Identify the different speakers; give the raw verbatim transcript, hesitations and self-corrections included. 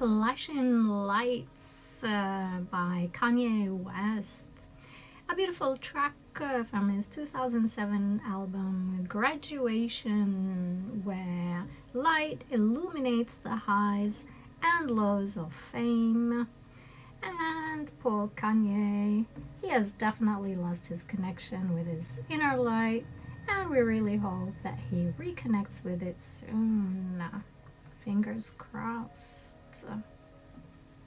Speaker 1: Flashing Lights uh, by Kanye West. A beautiful track uh, from his two thousand seven album Graduation, where light illuminates the highs and lows of fame. And poor Kanye, he has definitely lost his connection with his inner light, and we really hope that he reconnects with it soon. Fingers crossed.